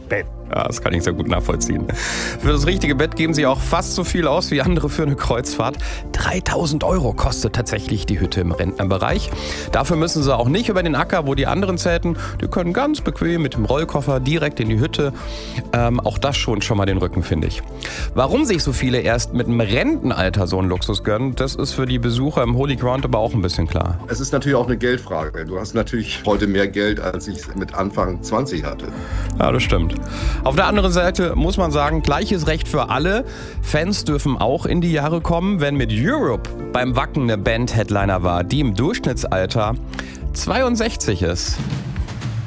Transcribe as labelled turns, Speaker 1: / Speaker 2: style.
Speaker 1: Bett. Ja, das kann ich sehr gut nachvollziehen. Für das richtige Bett geben sie auch fast so viel aus wie andere für eine Kreuzfahrt. 3.000 € kostet tatsächlich die Hütte im Rentnerbereich. Dafür müssen sie auch nicht über den Acker, wo die anderen zelten. Die können ganz bequem mit dem Rollkoffer direkt in die Hütte. Auch das schont schon mal den Rücken, finde ich. Warum sich so viele erst mit dem Rentenalter so einen Luxus gönnen, das ist für die Besucher im Holy Ground aber auch ein bisschen klar.
Speaker 2: Es ist natürlich auch eine Geldfrage. Du hast natürlich heute mehr Geld, als ich mit Anfang 20 hatte.
Speaker 1: Ja, das stimmt. Auf der anderen Seite muss man sagen, gleiches Recht für alle. Fans dürfen auch in die Jahre kommen, wenn mit Europe beim Wacken eine Band-Headliner war, die im Durchschnittsalter 62 ist.